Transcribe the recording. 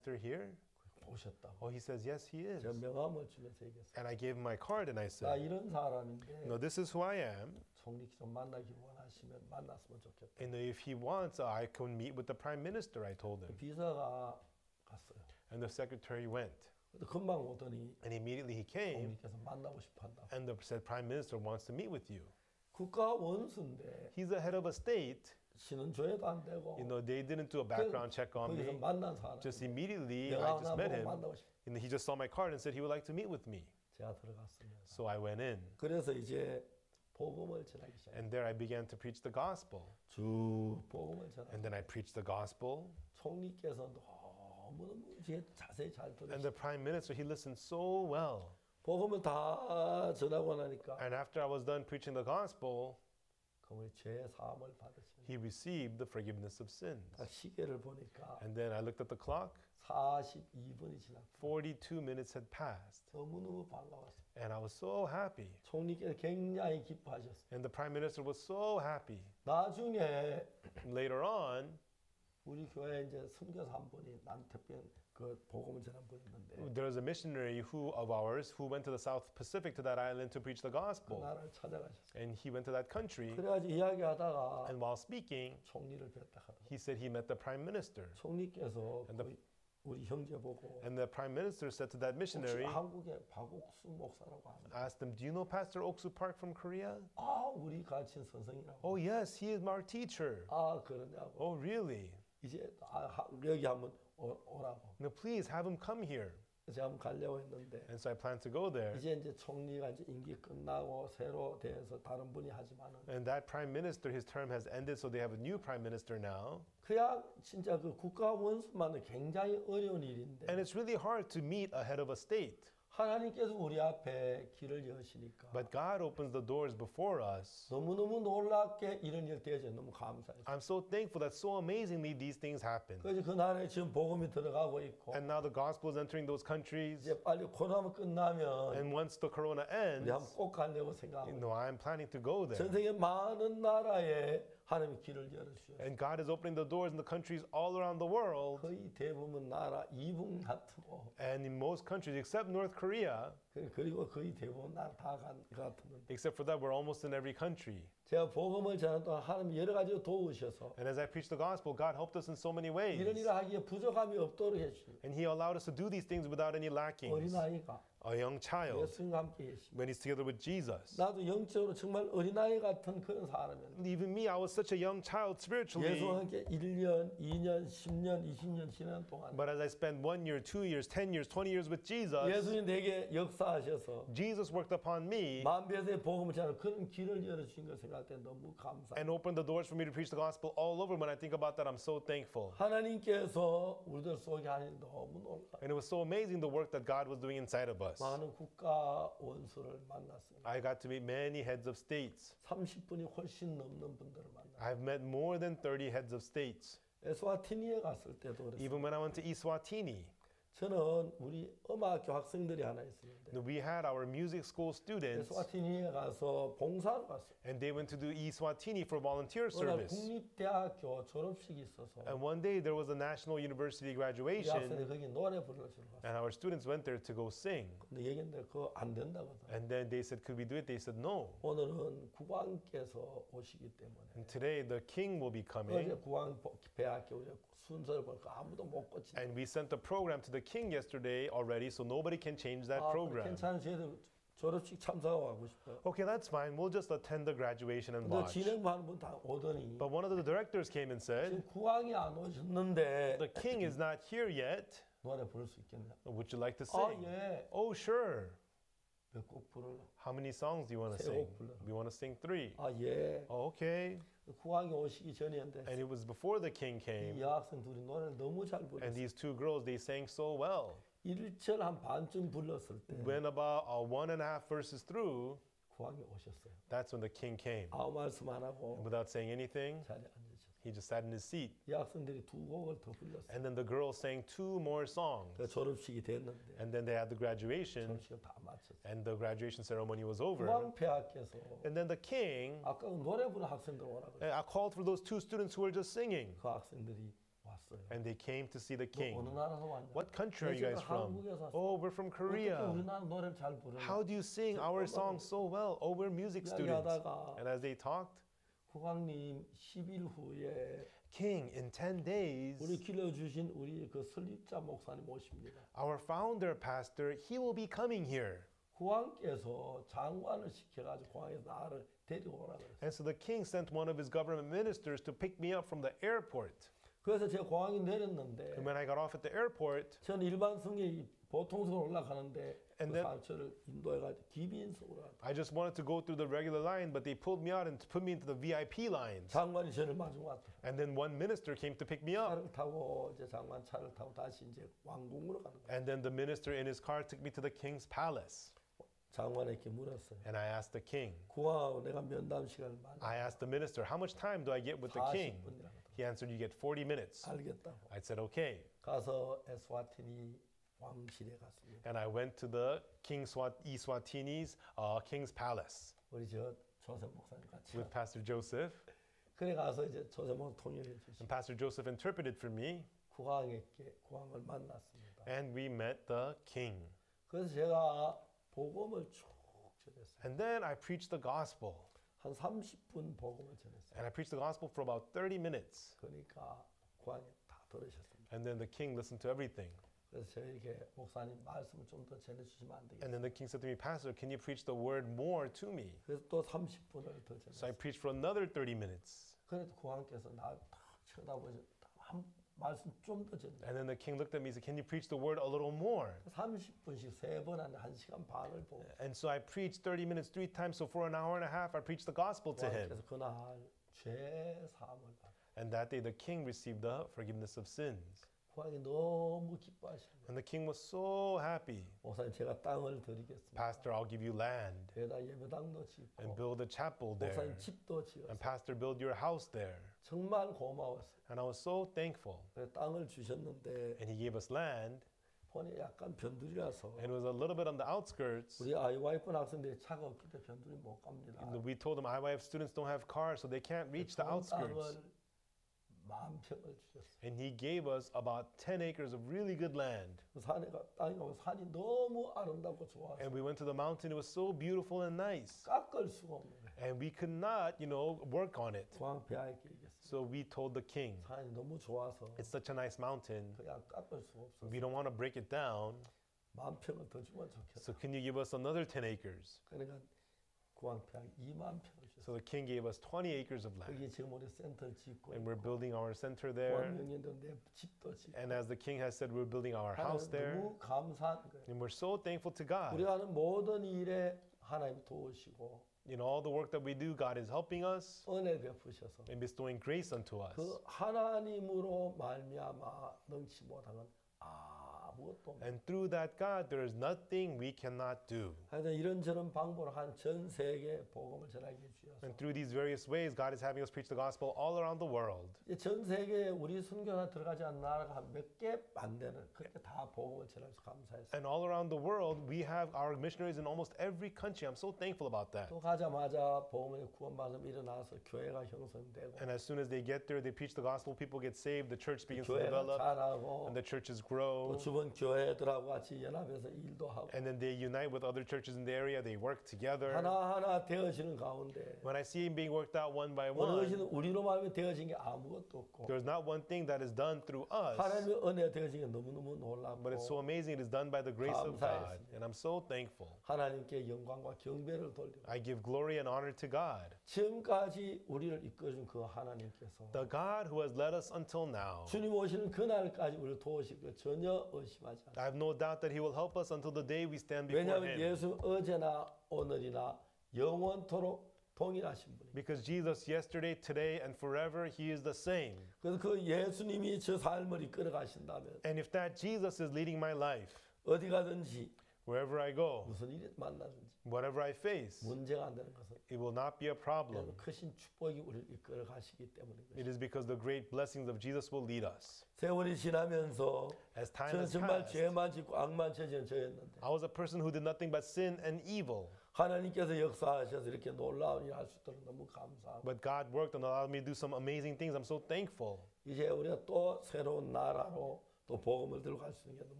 here? 오셨다고. Oh, he says, yes, he is. 제가 명함을 주면서 얘기했어요. And I gave him my card and I 나 said, 이런 사람인데 no, this is who I am. 총리 좀 만나기 원하시면 만났으면 좋겠다. And if he wants, I can meet with the prime minister, I told him. 비서가 갔어요. And the secretary went. 근데 금방 오더니 And immediately he came 총리께서 만나고 싶어 한다고. and said, prime minister wants to meet with you. 국가 원수인데 He's the head of a state. 신원조회도 안 되고 You know, they didn't do a background check on 거기서 me. 만난 사람. Just immediately, 내가 I just 하나 met 보고 him. 만나고 싶어. And he just saw my card and said he would like to meet with me. 제가 들어갔습니다. So I went in. 그래서 이제 복음을 전하기 시작했어요. And there I began to preach the gospel. 쭉 복음을 전하고 And then I preached the gospel. 총리께서 너무너무 자세히 잘 And 들으시고 the prime minister, he listened so well. 복음을 다 전하고 나니까 And after I was done preaching the gospel, 그분이 죄 사함을 받으시는 he received the forgiveness of sins. 시계를 보니까 And then I looked at the clock. 42분이 지났고 42 minutes had passed. 너무너무 반가웠어요. And I was so happy. 총리께서 굉장히 기뻐하셨어요. And the prime minister was so happy. 나중에 Later on, 우리 교회 이제 선교사 한 분이 남태평 그 복음을 전한 분이 있는데 there was a missionary of ours who went to the South Pacific to that island to preach the 그 gospel. 나라를 찾아가셨어요. And he went to that country. 그래가지고 이야기하다가 And while speaking, 총리를 뵀다 하더라고요. he said he met the prime minister. 총리께서 And 거의 우리 형제 보고 And the prime minister said to that 혹시 missionary, 한국의 박옥수 목사라고 합니다. asked him, do you know Pastor Oksu Park from Korea? 아 우리 가르친 선생이라고. Oh, yes, he is our teacher. 아 그러냐고. Oh, really? 이제 여기 한번 오라고. No, please have him come here. 제가 한번 가려고 했는데 And so I planned to go there. 이제 총리가 이제 임기 끝나고 새로 돼서 다른 분이 하지만은 And that prime minister, his term has ended, so they have a new prime minister now. 그냥 진짜 그 국가 원수만은 굉장히 어려운 일인데 And it's really hard to meet a head of a state. 하나님께서 우리 앞에 길을 여시니까 But God opens the doors before us. 너무너무 놀랍게 이런 일 되어져 너무 감사해요. I'm so thankful that so amazingly these things happen. 그래서 그 나라에 지금 복음이 들어가고 있고 And now the gospel is entering those countries. 이제 빨리 코로나 끝나면 And once the corona 우리 한번 ends, 꼭 가려고 생각하고 I'm planning to go 전 there. 세계 많은 나라에 하나님이 길을 열어주셨어요. And God is opening the doors in the countries all around the world. 거의 대부분 나라 이북 같고 And in most countries, except North Korea, 그리고 거의 대부분 나라 다 간 것 같은데 except for that, we're almost in every country. 제가 복음을 전하는 동안 하나님 여러 가지로 도우셔서 And as I preach the gospel, God helped us in so many 이런 ways. 일을 하기에 부족함이 없도록 해주시고 And He allowed us to do these things without any lackings. 어린아이가 A young child, 예수님과 함께 계시고 when he's together with Jesus. 나도 영적으로 정말 어린아이 같은 그런 사람이었는데 Even me, I was such a young child spiritually. 예수와 함께 1년, 2년, 10년, 20년 지나는 동안 But as I spent 1 year, 2 years, 10 years, 20 years with Jesus, 예수님 내게 역사하셔서 Jesus worked upon me 만배의 복음을 전하는 그런 길을 열어주신 걸 생각할 때 너무 감사해요. and opened the doors for me to preach the gospel all over. When I think about that, I'm so thankful. 하나님께서 우리들 속에 하는 너무 놀라요. And it was so amazing the work that God was doing inside of us. 많은 국가 원수를 만났습니다. I got to meet many heads of states. 30분이 훨씬 넘는 분들을 만났어요. I've met more than 30 heads of states. 에스와티니에 갔을 때도 그랬어요. Even when I went to Eswatini, 저는 우리 음악교 학생들이 하나 있었는데 we had our music school students, 에스와티니에 가서 봉사를 갔어요. and they went to do Eswatini for volunteer 오늘 service. 국립대학교 졸업식이 있어서 And one day there was a national university 우리 학생들이 graduation, 거기 노래 부르러 갔어요. and our students went there to go sing. 근데 얘기했는데 그거 안 된다거든. And then they said, could we do it? They said, no. 오늘은 국왕께서 오시기 때문에 And today the king will be 어제 coming. 국왕배학교 우리 순서를 보니까 아무도 못 고치네. And we sent the program to the king yesterday already, so nobody can change that 아, program. 괜찮은 저희들 졸업식 참석하고 싶어요. Okay, that's fine. We'll just attend the graduation and 근데 watch. 진행하는 분 다 오더니 But one of the directors came and said, 지금 국왕이 안 오셨는데 the king is not here yet. 노래 부를 수 있겠냐? Would you like to 아 sing? 예. Oh, sure. 몇 곡 부르려? How many songs do you want to 세 sing? 곡 불러. We want to sing 3. 아 예. Oh, okay. 국왕이 오시기 전이었는데 And it was before the king 이 came. 여학생 둘이 노래를 너무 잘 And 불렀어요. these two girls, they sang so well. 1절 한 반쯤 불렀을 때 When about 1.5 verses through, 국왕이 오셨어요. that's when the king came. 아무 말씀 안 하고 Without saying anything, 자리에 앉으셨어요. he just sat in his seat. 여학생들이 두 곡을 더 불렀어요. And then the girls sang 2 more songs. 그 졸업식이 됐는데 And then they had the graduation, 졸업식을 다 마쳤어요. and the graduation ceremony was over. 국왕폐하께서 And then the king, 아까 그 노래 부르는 학생들 오라고 그래요. I called for those 2 students who were just singing. 그 학생들이 왔어요. 왔어요. And they came to see the 너 king. 어느 나라에서 왔냐? What country are you 네, guys 제가 from? 한국에서 왔어요. Oh, we're from 어떻게 Korea. 우리나라 노래를 잘 부르냐? How do you sing our songs so well? Oh, we're music students. 이야기하다가 And as they talked, 국왕님 10일 후에 King, in 10 days, 우리 길러주신 우리 그 설립자 목사님 오십니다. our founder pastor, he will be coming here. 국왕께서 장관을 시켜가지고 공항에서 나를 데리고 오라 그랬어요. And so the king sent one of his government ministers to pick me up from the airport. 그래서 제가 공항에 내렸는데 And when I got off at the airport, 저는 일반 승객이 보통석으로 올라가는데 And 그 then- 사람들을 인도해가지고 기빈석으로 갔다. I just wanted to go through the regular line, but they pulled me out and put me into the VIP lines. 장관이 저를 마중 왔더라. And then one minister came to pick me up. 차를 타고 이제 장관 차를 타고 다시 이제 왕궁으로 가는 거예요. And then the minister in his car took me to the king's palace. 장관에게 물었어요. And I asked the king, 국왕하고 내가 면담 시간을 많이 I asked the minister, how much time do I get with the king? 40분이라고 He answered, you get 40 minutes. 알겠다고. I said, okay. 가서 에스와티니 왕실에 갔습니다. And I went to the King Eswatini's king's palace 우리 저 조셉 목사님 같이. with Pastor Joseph. 그래 가서 이제 조셉 목사 통역해 주시고 And Pastor Joseph interpreted for me. 국왕을 만났습니다. And we met the king. 그래서 제가 복음을 쭉 전했어요. And then I preached the gospel. 한 30분 복음을 전했어요. And I preached the gospel for about 30 minutes. 그러니까 국왕이 다 들으셨습니다. And then the king listened to everything. 그래서 저에게 목사님 말씀을 좀 더 전해주시면 안 되겠어요? And then the king said to me, Pastor, can you preach the word more to me? 그래서 또 30분을 더 So I 전했어요. preached for another 30 minutes. 그래도 국왕께서 나를 딱 쳐다보셔 한 말씀 좀 더 전해. And then the king looked at me and said, can you preach the word a little more? 30분씩 3번 한 1시간 반을 보고 And so I preached 30 minutes 3 times. So for an hour and a half, I preached the gospel to him. 국왕께서 그날 죄 사함을 받아. And that day the king received the forgiveness of sins. 국왕이 너무 기뻐하시는 거예요. And the king was so happy. 목사님 제가 땅을 드리겠습니다. Pastor, I'll give you land 배다 예배당도 and 짓고 build a chapel there. 목사님 집도 And 지었어요. Pastor, build your house there. 정말 고마웠어요. And I was so thankful. 그래서 땅을 주셨는데 And he gave us land. 폰이 약간 변두리라서 And it was a little bit on the outskirts. 우리 아이와이프 학생들이 차가 없기 때문에 변두리 못 갑니다. We told them IYF students don't have cars, so they can't reach the outskirts. 땅을 10,000평을 주셨어요. And he gave us about 10 acres of really good land. 그 땅에 가면 산이 너무 아름답고 좋아서 And we went to the mountain. It was so beautiful and nice. 깎을 수가 없는 거예요. And we could not, work on it. 국왕 배하에게 얘기했어요. So we told the king, 산이 너무 좋아서 it's such a nice mountain. 그냥 깎을 수가 없어서 We don't want to break it down. 10,000평을 더 주면 좋겠어. So can you give us another 10 acres? 그러니까 국왕 배하 20,000평을 줬어요. So the king gave us 20 acres of land. 거기 지금 우리 센터를 짓고 And we're 있고 building our center 국왕 there. 명령도 내 집도 짓고 And as the king has said, we're building our house 하나님 there. 너무 감사한 거예요. And we're so thankful to God. 우리가 하는 모든 일에 하나님 도우시고 In all the work that we do, God is helping us 은혜 베푸셔서 and bestowing grace unto us. 그 하나님으로 말미암아 능치 못한 건 아무것도 없어요. And through that God, there is nothing we cannot do. 하여튼 이런저런 방법으로 한 전 세계 복음을 전하게 주셔서 And through these various ways, God is having us preach the gospel all around the world. 이제 전 세계에 우리 선교사 들어가지 않는 나라가 한 몇 개 안 되는 그렇게 다 복음을 전해서 감사했어요. And all around the world, we have our missionaries in almost every country. I'm so thankful about that. 또 가자마자 복음의 구원받음 일어나서 교회가 형성되고 And as soon as they get there, they preach the gospel, people get saved, the church begins to 교회가 develop, 자라고 and the churches 또 grow. 주변 교회들하고 같이 연합해서 일도 하고 And then they unite with other churches in the area, they work together. 하나하나 되어지는 가운데 When I see it being worked out one by 어느 one, 것이든 우리로 말하면 되어진 게 아무것도 없고 there's not one thing that is done through us, 하나님의 은혜 되어진 게 너무너무 놀랍고 but it's so amazing. It is done by the grace of God. 감사했습니다. And I'm so thankful. 하나님께 영광과 경배를 돌리고 I give glory and honor to God, 지금까지 우리를 이끌어준 그 하나님께서 the God who has led us until now. 주님 오시는 그날까지 우리를 도우실 거 전혀 의심하지 않아요. I have no doubt that He will help us until the day we stand before 왜냐하면 Him. 예수 어제나 오늘이나 영원토록 동일하신 분이에요. Because Jesus, yesterday, today, and forever, He is the same. 그래서 그 예수님이 저 삶을 이끌어 가신다면 And if that Jesus is leading my life, 어디 가든지 wherever I go, 무슨 일이 만나든지 whatever I face, 문제가 안 되는 것은 it will not be a problem. 크신 축복이 우리를 이끌어 가시기 때문인 It 것이죠. is because the great blessings of Jesus will lead us. 세월이 지나면서 As time 저는 has 정말 passed, 죄만 짓고 악만 저지른 저였는데 I was a person who did nothing but sin and evil. 하나님께서 역사하셔서 이렇게 놀라운 일 할 수 있도록 너무 감사하고 But God worked and allowed me to do some amazing things. I'm so thankful. 이제 우리가 또 새로운 나라로 또 복음을 들고 갈 수 있는 게